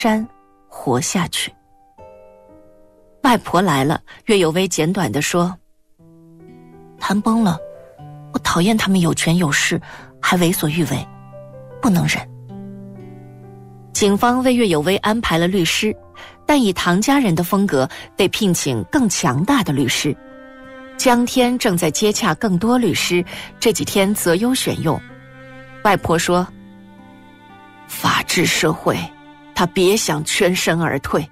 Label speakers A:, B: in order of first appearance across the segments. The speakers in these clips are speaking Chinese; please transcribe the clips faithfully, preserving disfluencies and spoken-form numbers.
A: 山活下去。外婆来了，岳有为简短地说：谈崩了，我讨厌他们有权有势，还为所欲为，不能忍。警方为岳有为安排了律师，但以唐家人的风格，得聘请更强大的律师。江天正在接洽更多律师，这几天择优选用。外婆说：法治社会，他别想全身而退。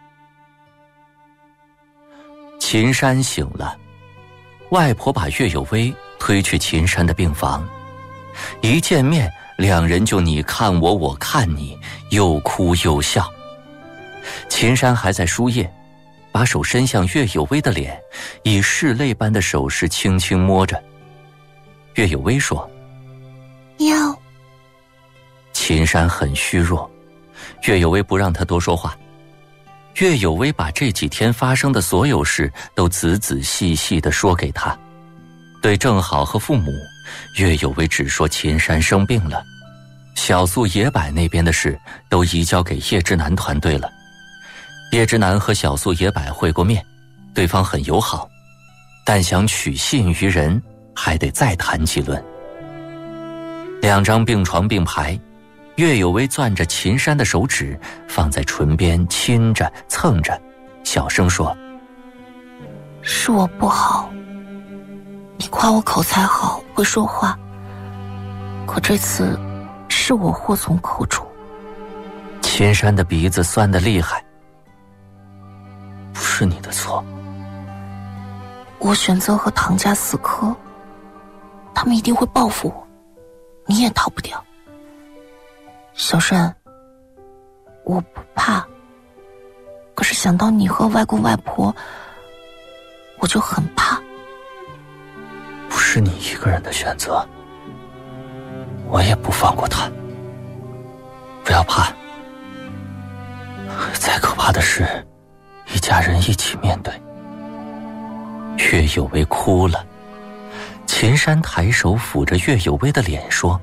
B: 秦山醒了，外婆把岳有为推去秦山的病房，一见面两人就你看我我看你，又哭又笑。秦山还在输液，把手伸向岳有为的脸，以拭泪般的手势轻轻摸着。岳有为说：
A: 要。
B: 秦山很虚弱，岳有为不让他多说话。岳有为把这几天发生的所有事都仔仔细细地说给他。对郑好和父母，岳有为只说秦山生病了，小宿野柏那边的事都移交给叶之南团队了。叶之南和小宿野柏会过面，对方很友好，但想取信于人，还得再谈几轮。两张病床并排，岳有为攥着秦山的手指放在唇边亲着蹭着，小声说：
A: 是我不好，你夸我口才好，会说话，可这次是我祸从口出。
B: 秦山的鼻子酸得厉害。不是你的错，
A: 我选择和唐家死磕，他们一定会报复我，你也逃不掉。小山，我不怕，可是想到你和外公外婆，我就很怕。
B: 不是你一个人的选择，我也不放过他。不要怕，再可怕的事，一家人一起面对。岳有为哭了，秦山抬手抚着岳有为的脸说：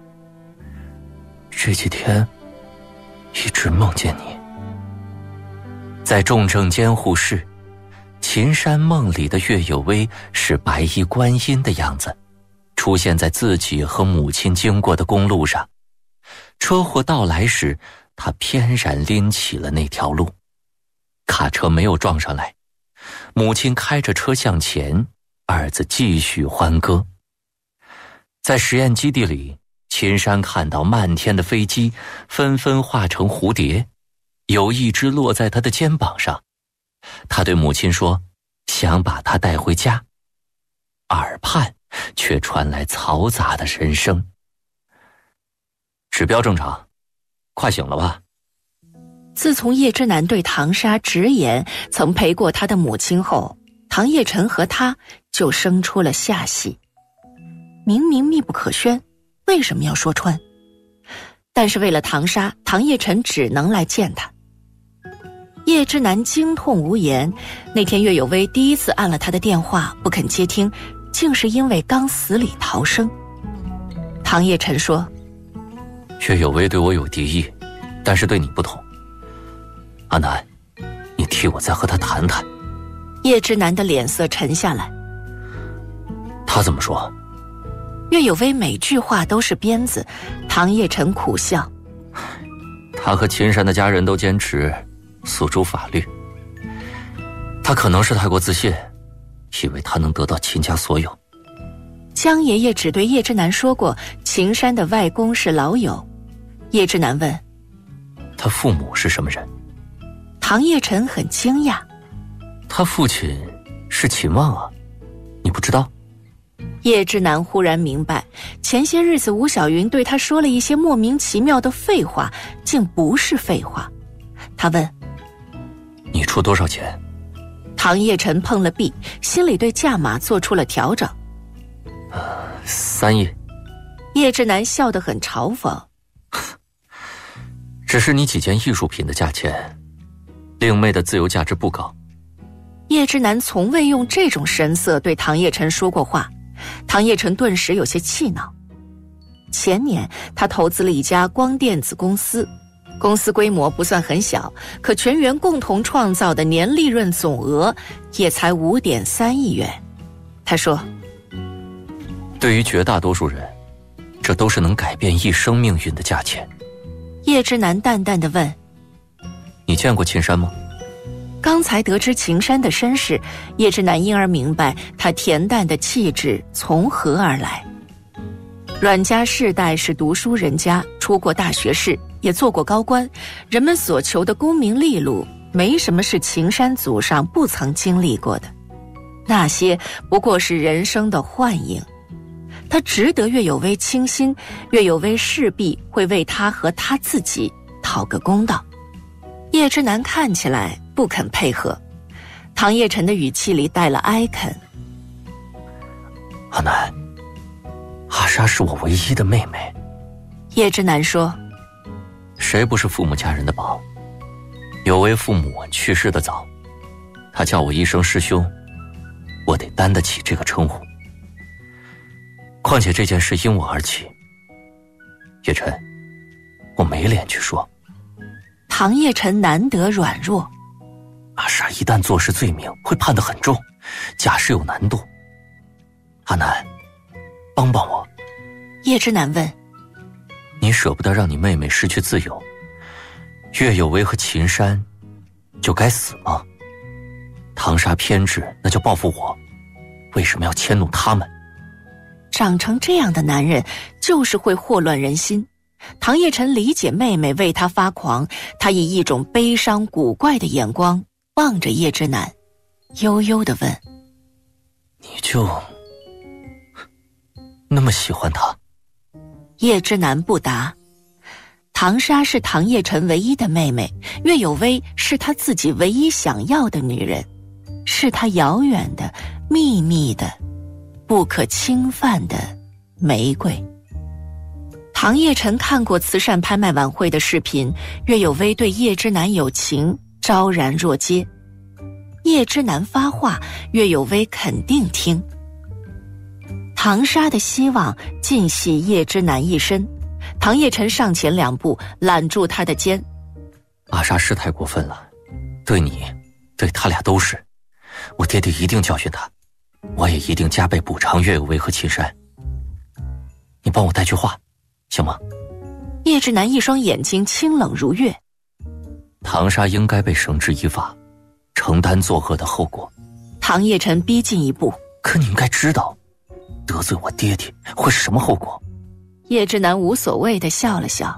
B: 这几天一直梦见你。在重症监护室，秦山梦里的岳有为是白衣观音的样子，出现在自己和母亲经过的公路上。车祸到来时，他翩然拎起了那条路。卡车没有撞上来，母亲开着车向前，儿子继续欢歌。在实验基地里，秦山看到漫天的飞机纷纷化成蝴蝶，有一只落在他的肩膀上。他对母亲说，想把他带回家。耳畔却传来嘈杂的人声。指标正常，快醒了吧？
A: 自从叶之南对唐莎直言曾陪过他的母亲后，唐叶晨和他就生出了下隙。明明密不可宣，为什么要说穿？但是为了唐莎，唐叶晨只能来见他。叶之南惊痛无言，那天岳有为第一次按了他的电话，不肯接听，竟是因为刚死里逃生。唐叶晨说：
B: 岳有为对我有敌意，但是对你不同。阿南，你替我再和他谈谈。
A: 叶之南的脸色沉下来。
B: 他怎么说？
A: 岳有为每句话都是鞭子。唐叶晨苦笑。
B: 他和秦山的家人都坚持诉诸法律。他可能是太过自信，以为他能得到秦家所有。
A: 江爷爷只对叶之南说过秦山的外公是老友。叶之南问：
B: 他父母是什么人？
A: 唐叶晨很惊讶。
B: 他父亲是秦望啊，你不知道？
A: 叶之南忽然明白，前些日子吴小云对他说了一些莫名其妙的废话，竟不是废话。他问：
B: 你出多少钱？
A: 唐叶晨碰了壁，心里对价码做出了调整。
B: 呃，三亿。
A: 叶之南笑得很嘲讽。
B: 只是你几件艺术品的价钱，令妹的自由价值不高。
A: 叶之南从未用这种神色对唐叶晨说过话，唐叶晨顿时有些气恼。前年他投资了一家光电子公司， 公司规模不算很小，可全员共同创造的年利润总额也才 五点三亿元。他说，
B: 对于绝大多数人，这都是能改变一生命运的价钱。
A: 叶之南淡淡地问，
B: 你见过秦山吗？
A: 刚才得知秦山的身世，叶之南因而明白他恬淡的气质从何而来。阮家世代是读书人家，出过大学士，也做过高官，人们所求的功名利禄，没什么是秦山祖上不曾经历过的，那些不过是人生的幻影。他值得岳有为倾心，岳有为势必会为他和他自己讨个公道。叶之南看起来不肯配合，唐叶晨的语气里带了哀恳。
B: 阿南，阿莎是我唯一的妹妹。
A: 叶之南说，
B: 谁不是父母家人的宝？有为父母去世的早，他叫我一声师兄，我得担得起这个称呼。况且这件事因我而起，叶晨，我没脸去说。
A: 唐叶晨难得软弱，
B: 阿莎一旦坐实罪名，会判得很重，假释有难度。阿南，帮帮我。
A: 叶之南问，
B: 你舍不得让你妹妹失去自由，岳有为和秦山就该死吗？唐莎偏执，那就报复我，为什么要迁怒他们？
A: 长成这样的男人就是会祸乱人心。唐叶晨理解妹妹为他发狂，他以一种悲伤古怪的眼光望着叶之南，悠悠地问，
B: 你就那么喜欢他？
A: 叶之南不答。唐莎是唐叶晨唯一的妹妹，岳有为是他自己唯一想要的女人，是他遥远的、秘密的、不可侵犯的玫瑰。唐叶晨看过慈善拍卖晚会的视频，岳有为对叶之南有情，昭然若揭。叶之南发话，岳有为肯定听。唐莎的希望尽系叶之南一身，唐叶晨上前两步，揽住他的肩。
B: 阿莎是太过分了，对你，对他俩都是。我爹爹一定教训他，我也一定加倍补偿岳有为和秦山。你帮我带句话，行吗？
A: 叶之南一双眼睛清冷如月。
B: 唐莎应该被绳之以法，承担作恶的后果。
A: 唐叶晨逼近一步，
B: 可你应该知道，得罪我爹爹会是什么后果。
A: 叶之南无所谓地笑了笑。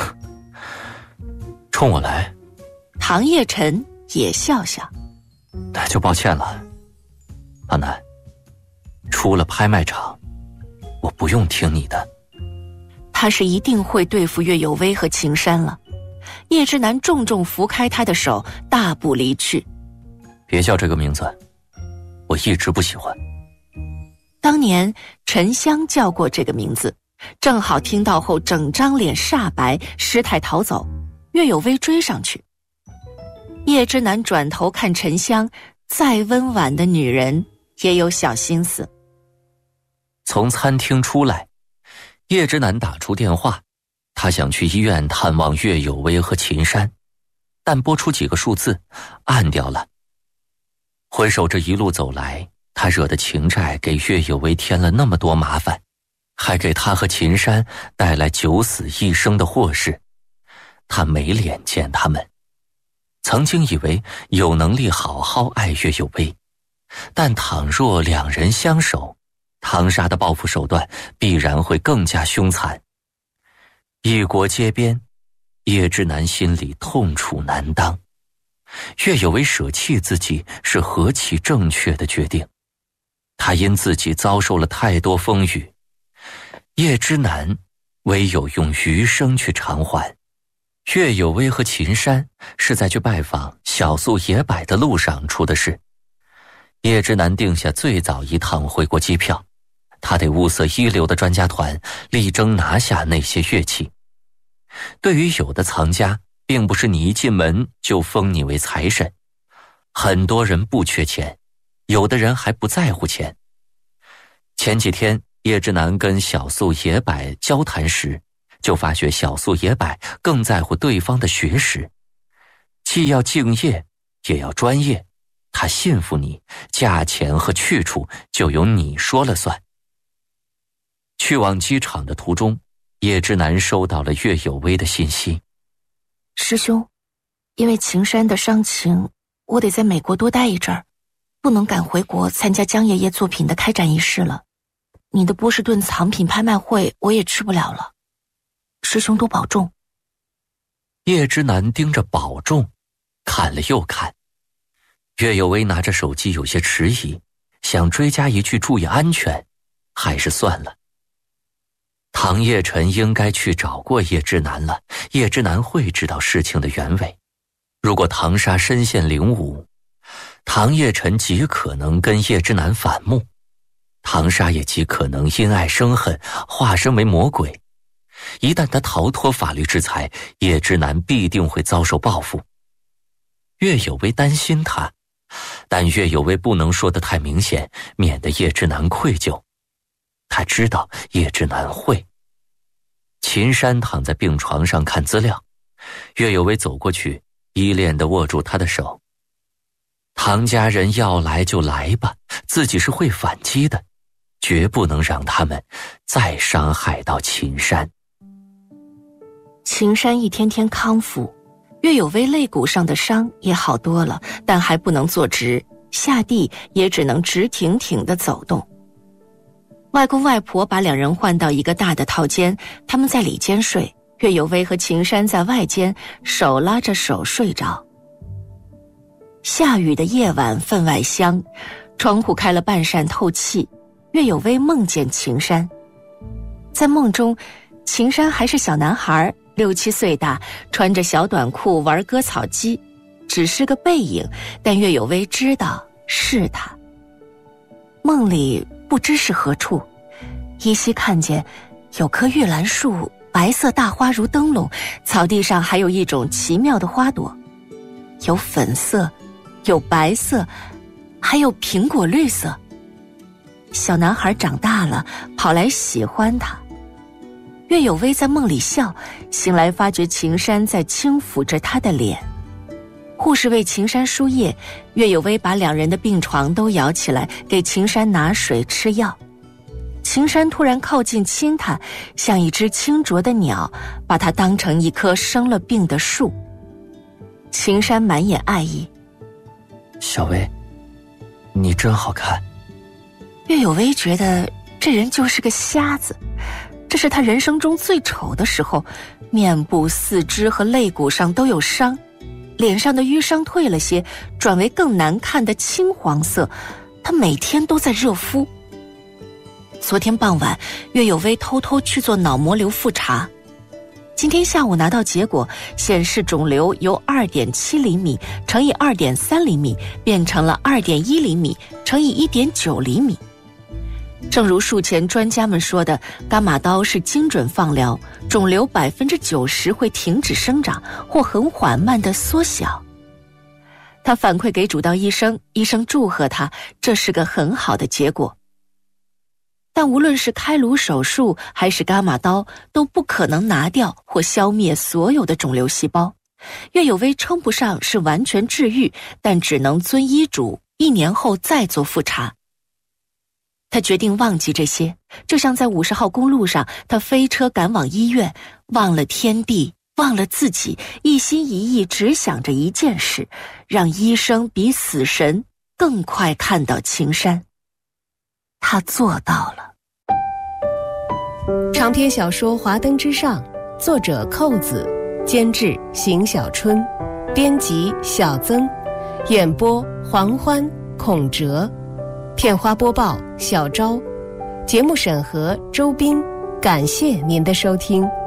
B: 冲我来。
A: 唐叶晨也笑笑。
B: 那就抱歉了，阿南，出了拍卖场，我不用听你的。
A: 他是一定会对付岳有为和秦山了。叶之南重重扶开他的手，大步离去。
B: 别叫这个名字，我一直不喜欢。
A: 当年沉香叫过这个名字，正好听到后整张脸煞白，失态逃走。岳有为追上去。叶之南转头看沉香，再温婉的女人也有小心思。
B: 从餐厅出来，叶之南打出电话，他想去医院探望岳有为和秦山，但拨出几个数字，按掉了。回首这一路走来，他惹的情债给岳有为添了那么多麻烦，还给他和秦山带来九死一生的祸事，他没脸见他们。曾经以为有能力好好爱岳有为，但倘若两人相守，唐莎的报复手段必然会更加凶残。一国皆边，叶之南心里痛楚难当。岳有为舍弃自己是何其正确的决定，他因自己遭受了太多风雨，叶之南唯有用余生去偿还。岳有为和秦山是在去拜访小宿野柏的路上出的事。叶之南定下最早一趟回国机票，他得物色一流的专家团，力争拿下那些乐器。对于有的藏家，并不是你一进门就封你为财神，很多人不缺钱，有的人还不在乎钱。前几天叶之南跟小宿野柏交谈时， 就发觉小苏野柏更在乎对方的学识，既要敬业也要专业，他信服你，价钱和去处就由你说了算。去往机场的途中，叶之南收到了岳有为的信息。
A: 师兄，因为秦山的伤情，我得在美国多待一阵儿，不能赶回国参加江爷爷作品的开展仪式了。你的波士顿藏品拍卖会我也去不了了，师兄多保重。
B: 叶之南盯着保重看了又看，岳有为拿着手机有些迟疑，想追加一句注意安全，还是算了。唐叶晨应该去找过叶之南了，叶之南会知道事情的原委。如果唐沙身陷灵武，唐叶晨极可能跟叶之南反目，唐沙也极可能因爱生恨，化身为魔鬼。一旦他逃脱法律制裁，叶之南必定会遭受报复。岳有为担心他，但岳有为不能说得太明显，免得叶之南愧疚。他知道叶之南会。秦山躺在病床上看资料，岳有为走过去，依恋地握住他的手。唐家人要来就来吧，自己是会反击的，绝不能让他们再伤害到秦山。
A: 秦山一天天康复，岳有为肋骨上的伤也好多了，但还不能坐直，下地也只能直挺挺地走动。外公外婆把两人换到一个大的套间，他们在里间睡，岳有为和秦山在外间手拉着手睡着。下雨的夜晚分外香，窗户开了半扇透气，岳有为梦见秦山。在梦中，秦山还是小男孩，六七岁大，穿着小短裤玩割草机，只是个背影，但岳有为知道是他。梦里不知是何处，依稀看见有棵玉兰树，白色大花如灯笼，草地上还有一种奇妙的花朵，有粉色，有白色，还有苹果绿色。小男孩长大了，跑来喜欢他。岳有为在梦里笑，醒来发觉秦山在轻抚着他的脸。护士为秦山输液，岳有为把两人的病床都摇起来，给秦山拿水吃药。秦山突然靠近亲他，像一只清浊的鸟，把他当成一棵生了病的树。秦山满眼爱意。
B: 小薇，你真好看。
A: 岳有为觉得这人就是个瞎子，这是他人生中最丑的时候，面部、四肢和肋骨上都有伤，脸上的淤伤退了些，转为更难看的青黄色，他每天都在热敷。昨天傍晚，岳有为偷偷去做脑膜瘤复查，今天下午拿到结果，显示肿瘤由 二点七厘米乘以 二点三厘米变成了 二点一厘米乘以 一点九厘米。正如术前专家们说的，伽马刀是精准放疗，肿瘤 百分之九十 会停止生长或很缓慢地缩小。他反馈给主刀医生，医生祝贺他，这是个很好的结果。但无论是开颅手术还是伽马刀，都不可能拿掉或消灭所有的肿瘤细胞。岳有为称不上是完全治愈，但只能遵医嘱，一年后再做复查。他决定忘记这些，就像在五十号公路上，他飞车赶往医院，忘了天地，忘了自己，一心一意只想着一件事，让医生比死神更快看到秦山。他做到了。
C: 长篇小说《华灯之上》，作者寇子，监制邢小春，编辑小曾，演播黄欢、孔哲，片花播报小昭，节目审核周斌。感谢您的收听。